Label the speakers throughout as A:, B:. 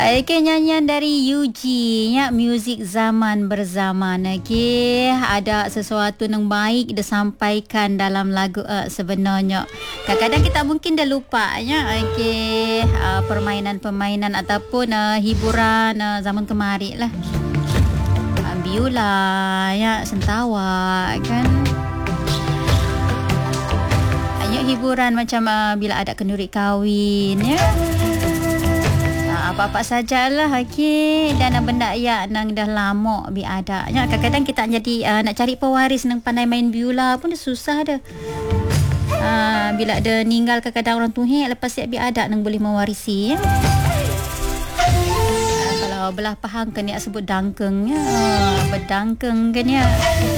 A: Okay, nyanyian dari Yuji ya, muzik zaman berzaman. Okay, ada sesuatu yang baik disampaikan dalam lagu sebenarnya. Kadang-kadang kita mungkin dah lupa ya. Okay, permainan-permainan ataupun hiburan zaman kemarin lah. Biola ya, sentawa kan. Banyak hiburan macam bila ada kenduri kahwin ya. Apa-apa sajalah, okey. Dan benda yang dah lama ada. Ya, kadang-kadang kita jadi nak cari pewaris yang pandai main biola pun dah susah dah. Bila ada meninggal kadang-kadang orang tuhek, lepas dia ada yang boleh mewarisi ya. Kalau belah pahang kan dia sebut dangkeng ya. Berdangkeng kan ya.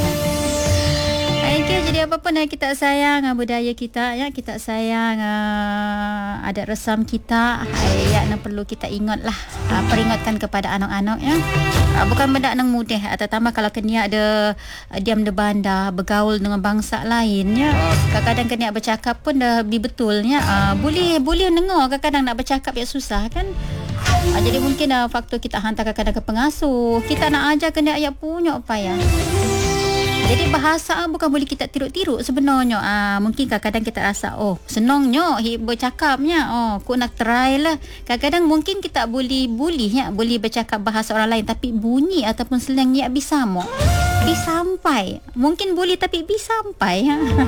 A: Okay, jadi apa-apa kita sayang budaya kita ya, kita sayang adat resam kita yang perlu kita ingatlah, peringatkan kepada anak-anak ya. Bukan benda yang mudah, terutama kalau kena ada diam di bandar bergaul dengan bangsa lain ya. Kadang-kadang kena bercakap pun dah lebih betul ya. Boleh dengar, kadang-kadang nak bercakap ya susah kan. Jadi mungkin faktor kita hantar kadang-kadang ke pengasuh, kita nak ajar kena ayat punya payah. Jadi bahasa bukan boleh kita tiruk-tiruk sebenarnya. Mungkin kadang-kadang kita rasa senangnya bercakapnya. Aku nak try lah. Kadang-kadang mungkin kita boleh bercakap bahasa orang lain, tapi bunyi ataupun slang bisa mo. Disampai. Mungkin boleh tapi bisa sampai.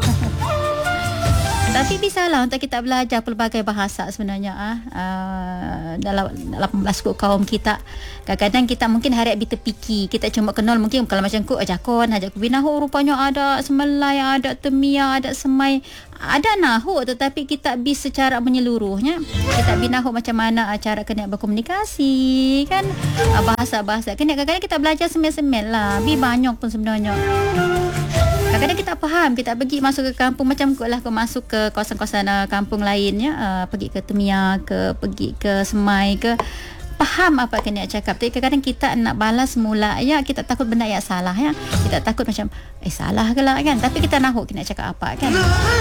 A: Tapi bisalah untuk kita belajar pelbagai bahasa sebenarnya dalam 18 kod kaum kita. Kadang-kadang kita mungkin harap terpikir, kita cuma kenal mungkin kalau macam kod ajakon, hajak kubinahu rupanya ada semelai, ada temia, ada semai, ada nahu, tetapi kita bisa secara menyeluruhnya. Kita binahu macam mana cara kena berkomunikasi kan, bahasa-bahasa. Kadang-kadang kita belajar semel-semel lah, lebih banyak pun sebenarnya. Kadang-kadang kita faham, kita pergi masuk ke kampung macam lah, kau masuk ke kawasan-kawasan kampung lainnya, pergi ke Temia ke, pergi ke Semai ke, faham apa kena cakap. Tapi kadang-kadang kita nak balas mula ya, kita takut benda yang salah ya. Kita takut macam salah ke lah kan, tapi kita nahu kena cakap apa kan.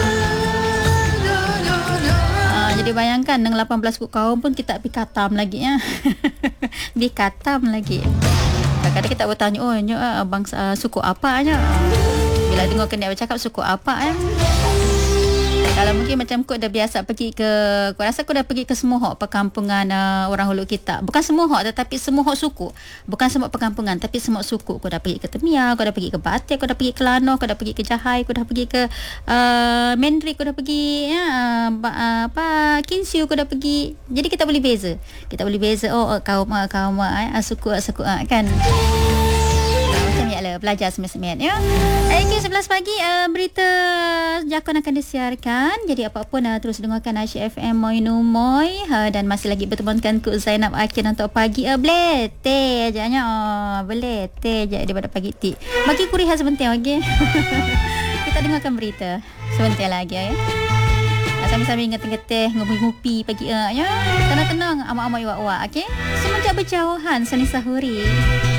A: Jadi bayangkan dengan 18 kod kaum pun kita pergi katam lagi ya. Pergi katam lagi. Kadang-kadang kita bertanya, bangsa suku apa aja. Bila dengar kena bercakap suku apa ya. Kalau mungkin macam kau dah biasa pergi ke, kau rasa kau dah pergi ke semua perkampungan orang Hulu kita. Bukan semua tetapi semua suku. Bukan semua perkampungan tapi semua suku. Kau dah pergi ke Temia, kau dah pergi ke Batik, kau dah pergi ke Lano, kau dah pergi ke Jahai, kau dah pergi ke Mendrik, kau dah pergi Kinsiu, kau dah pergi. Jadi kita boleh beza. Kita boleh beza kaum suku kan. Belajar semestinya ya. Okay, 11 pagi berita Jakon akan disiarkan. Jadi apa-apa terus dengarkan Asyik FM Moinu Moi dan masih lagi bertemankan ku Zainab Akin untuk pagi belete ajanya belete je daripada pagi ti. Bagi ku rehat sebentar okey. Kita dengarkan berita sebentar lagi ya. Sambil-sambil ngeteh-ngeteh, ngopi-ngopi pagi ya. Tenang-tenang amak-amak iwak-iwak okey. Semenjak berjauhan Sani Sahuri.